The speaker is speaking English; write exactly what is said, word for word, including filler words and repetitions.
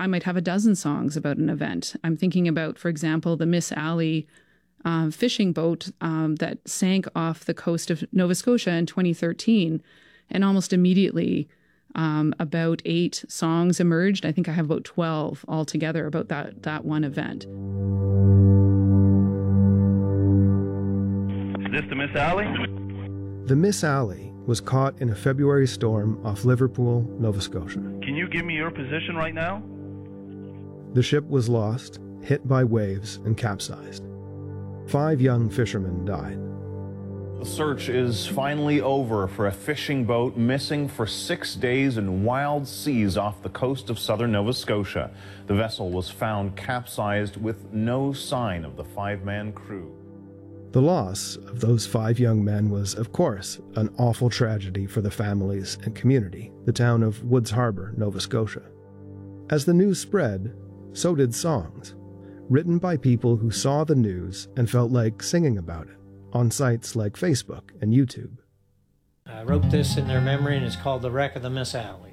I might have a dozen songs about an event. I'm thinking about, for example, the Miss Alley uh, fishing boat um, that sank off the coast of Nova Scotia in twenty thirteen. And almost immediately, um, about eight songs emerged. I think I have about twelve altogether about that, that one event. Is this the Miss Alley? The Miss Alley was caught in a February storm off Liverpool, Nova Scotia. Can you give me your position right now? The ship was lost, hit by waves, and capsized. Five young fishermen died. The search is finally over for a fishing boat missing for six days in wild seas off the coast of southern Nova Scotia. The vessel was found capsized with no sign of the five-man crew. The loss of those five young men was, of course, an awful tragedy for the families and community, the town of Woods Harbor, Nova Scotia. As the news spread, so did songs, written by people who saw the news and felt like singing about it on sites like Facebook and YouTube. I wrote this in their memory, and it's called The Wreck of the Miss Alley.